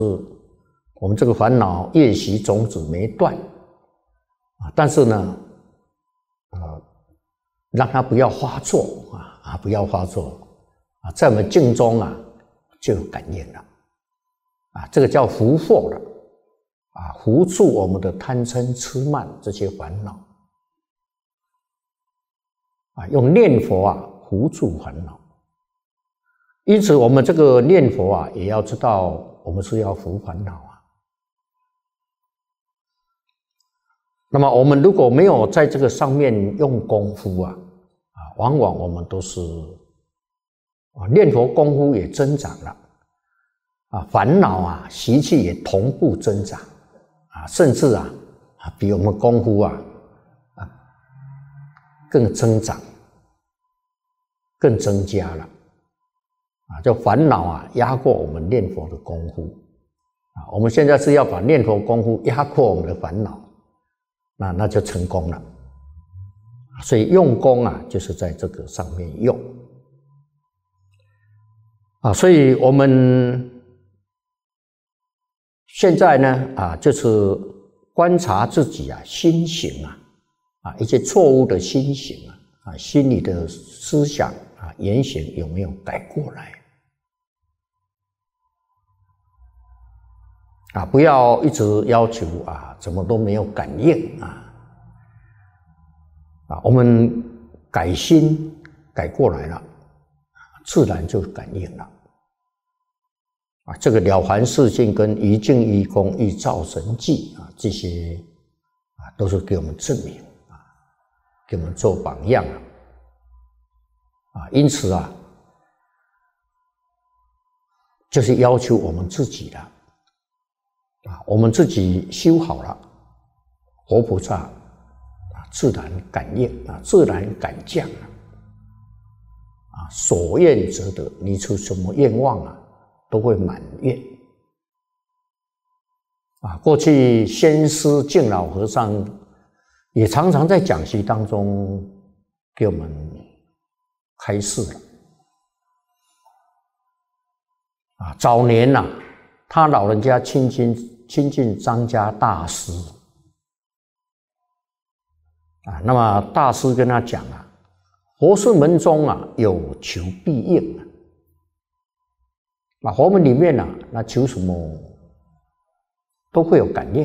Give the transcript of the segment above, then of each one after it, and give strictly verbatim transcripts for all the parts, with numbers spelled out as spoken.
我们这个烦恼业习种子没断啊，但是呢，呃，让它不要发作啊啊，不要发作啊，在我们境中啊就有感应了啊，这个叫伏惑了啊，伏住我们的贪嗔痴慢这些烦恼啊，用念佛啊伏住烦恼。因此，我们这个念佛啊，也要知道我们是要伏烦恼啊。那么，我们如果没有在这个上面用功夫啊，啊，往往我们都是啊，念佛功夫也增长了，啊，烦恼啊、习气也同步增长，啊，甚至啊，啊，比我们功夫啊，啊，更增长，更增加了。啊，就烦恼啊压过我们念佛的功夫啊，我们现在是要把念佛功夫压过我们的烦恼，那那就成功了。所以用功啊，就是在这个上面用啊，所以我们现在呢啊，就是观察自己啊心行啊啊一些错误的心行啊啊心理的思想啊言行有没有改过来。啊，不要一直要求啊，怎么都没有感应啊！啊，我们改心改过来了，自然就感应了。啊，这个了凡四训跟一境一功一照神迹啊，这些啊都是给我们证明啊，给我们做榜样啊。啊，因此啊，就是要求我们自己了。啊，我们自己修好了，活菩萨啊，自然感应啊，自然感降啊，啊，所愿则得，你出什么愿望啊，都会满愿。啊，过去先师净老和尚也常常在讲习当中给我们开示了。啊，早年呐、啊。他老人家亲近亲近张家大师啊，那么大师跟他讲啊，佛事门中啊有求必应啊，啊佛门里面啊，那求什么都会有感应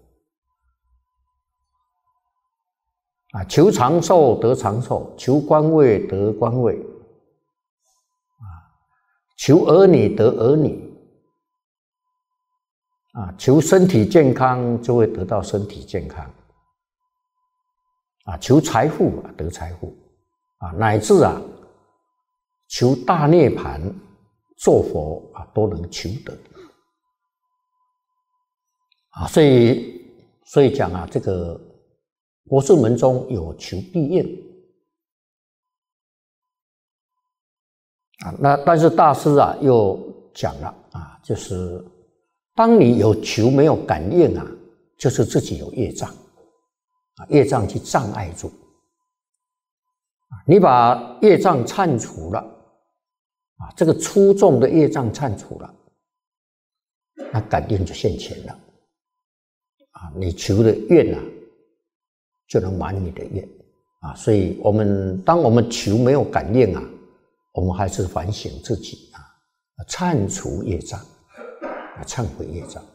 啊，求长寿得长寿，求官位得官位啊，求儿女得儿女。啊，求身体健康就会得到身体健康，啊，求财富啊得财富，啊，乃至啊求大涅槃做佛啊都能求得，啊，所以所以讲啊，这个佛事门中有求必应，啊，那但是大师啊又讲了啊，就是。当你有求没有感应啊，就是自己有业障啊，业障去障碍住。你把业障忏除了啊，这个粗重的业障忏除了，那感应就现前了啊，你求的愿啊，就能满你的愿啊。所以我们当我们求没有感应啊，我们还是反省自己啊，忏除业障。忏悔业障，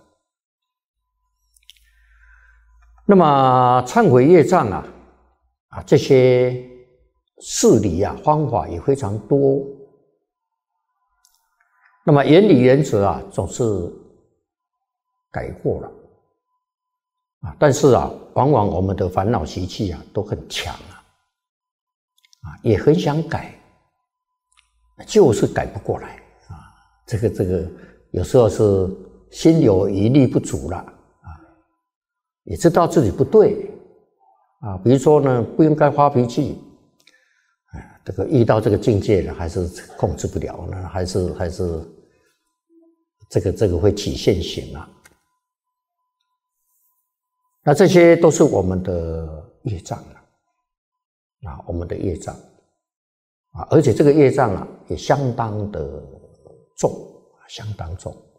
那么忏悔业障啊，啊这些事理啊方法也非常多。那么原理原则啊总是改过了啊，但是啊，往往我们的烦恼习气啊都很强啊，啊也很想改，就是改不过来啊，这个这个。有时候是心有余力不足了啊，也知道自己不对啊，比如说呢，不应该发脾气，哎，这个遇到这个境界了，还是控制不了呢，还是还是这个这个会起现行啊。那这些都是我们的业障啊，啊，我们的业障啊，而且这个业障啊，也相当的重。相当重